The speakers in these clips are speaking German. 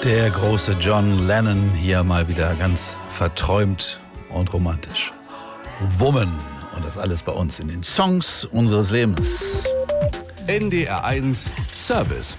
Der große John Lennon hier mal wieder ganz verträumt und romantisch. Woman. Und das alles bei uns in den Songs unseres Lebens. NDR 1 Service.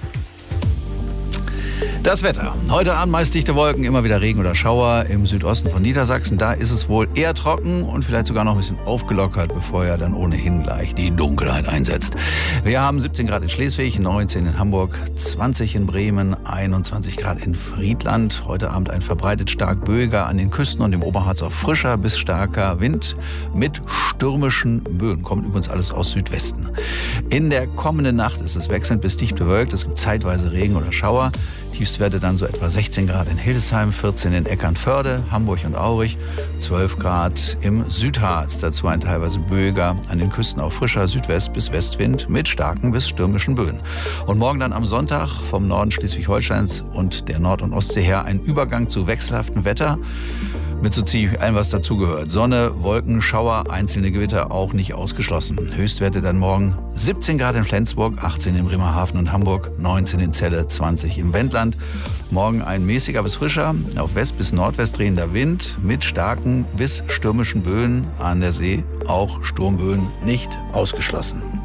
Das Wetter. Heute Abend meist dichte Wolken, immer wieder Regen oder Schauer. Im Südosten von Niedersachsen, da ist es wohl eher trocken und vielleicht sogar noch ein bisschen aufgelockert, bevor ja dann ohnehin gleich die Dunkelheit einsetzt. Wir haben 17 Grad in Schleswig, 19 in Hamburg, 20 in Bremen, 21 Grad in Friedland. Heute Abend ein verbreitet stark böiger, an den Küsten und im Oberharz auch frischer bis starker Wind mit stürmischen Böen. Kommt übrigens alles aus Südwesten. In der kommenden Nacht ist es wechselnd bis dicht bewölkt. Es gibt zeitweise Regen oder Schauer. Tiefstwerte dann so etwa 16 Grad in Hildesheim, 14 in Eckernförde, Hamburg und Aurich, 12 Grad im Südharz. Dazu ein teilweise böiger, an den Küsten auch frischer Südwest- bis Westwind mit starken bis stürmischen Böen. Und morgen dann am Sonntag vom Norden Schleswig-Holsteins und der Nord- und Ostsee her ein Übergang zu wechselhaftem Wetter. Mit so ziemlich allem, was dazugehört. Sonne, Wolken, Schauer, einzelne Gewitter auch nicht ausgeschlossen. Höchstwerte dann morgen 17 Grad in Flensburg, 18 in Bremerhaven und Hamburg, 19 in Celle, 20 im Wendland. Morgen ein mäßiger bis frischer, auf West- bis Nordwest drehender Wind mit starken bis stürmischen Böen an der See. Auch Sturmböen nicht ausgeschlossen.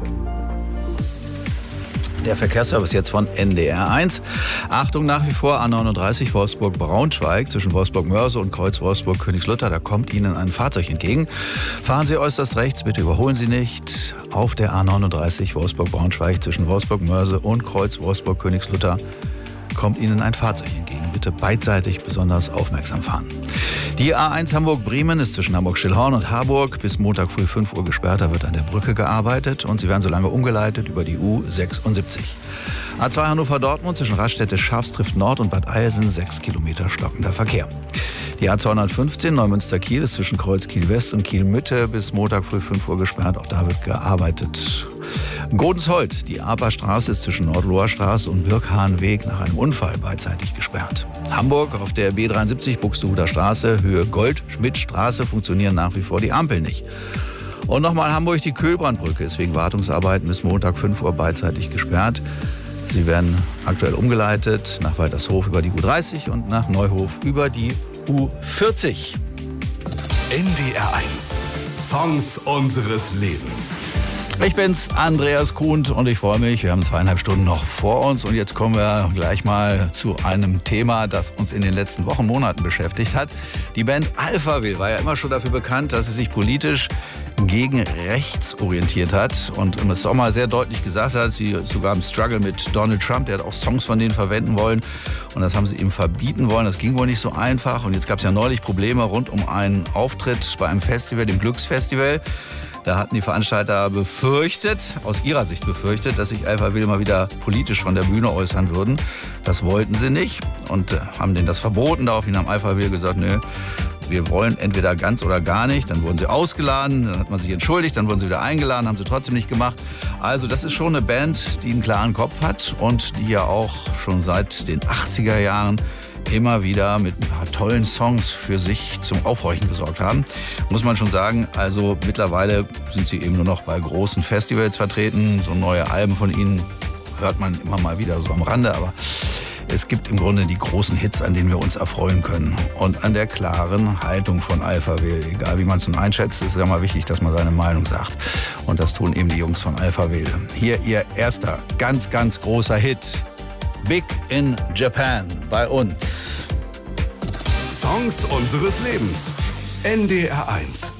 Der Verkehrsservice jetzt von NDR 1. Achtung, nach wie vor A39 Wolfsburg-Braunschweig zwischen Wolfsburg-Mörse und Kreuz Wolfsburg-Königslutter. Da kommt Ihnen ein Fahrzeug entgegen. Fahren Sie äußerst rechts, bitte überholen Sie nicht. Auf der A39 Wolfsburg-Braunschweig zwischen Wolfsburg-Mörse und Kreuz Wolfsburg-Königslutter kommt Ihnen ein Fahrzeug entgegen. Bitte beidseitig besonders aufmerksam fahren. Die A1 Hamburg-Bremen ist zwischen Hamburg-Schillhorn und Harburg bis Montag früh 5 Uhr gesperrt. Da wird an der Brücke gearbeitet und Sie werden so lange umgeleitet über die U76. A2 Hannover-Dortmund zwischen Raststätte-Schafstrift Nord und Bad Eilsen 6 Kilometer stockender Verkehr. Die A215 Neumünster-Kiel ist zwischen Kreuz Kiel-West und Kiel-Mitte bis Montag früh 5 Uhr gesperrt. Auch da wird gearbeitet. Godensholt, die Aperstraße ist zwischen Nordloher und Birkhahnweg nach einem Unfall beidseitig gesperrt. Hamburg auf der B73 Buxtehuder Straße, Höhe Gold-Schmidt-Straße funktionieren nach wie vor die Ampeln nicht. Und nochmal Hamburg, die Köhlbrandbrücke ist wegen Wartungsarbeiten bis Montag 5 Uhr beidseitig gesperrt. Sie werden aktuell umgeleitet nach Waltershof über die U30 und nach Neuhof über die U40. NDR 1 Songs unseres Lebens. Ich bin's, Andreas Kuhn, und ich freue mich, wir haben 2,5 Stunden noch vor uns und jetzt kommen wir gleich mal zu einem Thema, das uns in den letzten Wochen, Monaten beschäftigt hat. Die Band Alphaville war ja immer schon dafür bekannt, dass sie sich politisch gegen rechts orientiert hat und es auch mal sehr deutlich gesagt hat, sie sogar im Struggle mit Donald Trump, der hat auch Songs von denen verwenden wollen und das haben sie ihm verbieten wollen. Das ging wohl nicht so einfach und jetzt gab es ja neulich Probleme rund um einen Auftritt bei einem Festival, dem Glücksfestival. Da hatten die Veranstalter befürchtet, aus ihrer Sicht befürchtet, dass sich Alphaville mal wieder politisch von der Bühne äußern würden. Das wollten sie nicht und haben denen das verboten. Daraufhin haben Alphaville gesagt, nö, wir wollen entweder ganz oder gar nicht. Dann wurden sie ausgeladen, dann hat man sich entschuldigt, dann wurden sie wieder eingeladen, haben sie trotzdem nicht gemacht. Also das ist schon eine Band, die einen klaren Kopf hat und die ja auch schon seit den 80er Jahren immer wieder mit ein paar tollen Songs für sich zum Aufhorchen gesorgt haben. Muss man schon sagen, also mittlerweile sind sie eben nur noch bei großen Festivals vertreten. So neue Alben von ihnen hört man immer mal wieder so am Rande, aber es gibt im Grunde die großen Hits, an denen wir uns erfreuen können. Und an der klaren Haltung von Alphaville. Egal wie man es nun einschätzt, ist es ja mal wichtig, dass man seine Meinung sagt. Und das tun eben die Jungs von Alphaville. Hier ihr erster, ganz, ganz großer Hit. Big in Japan bei uns. Songs unseres Lebens. NDR 1.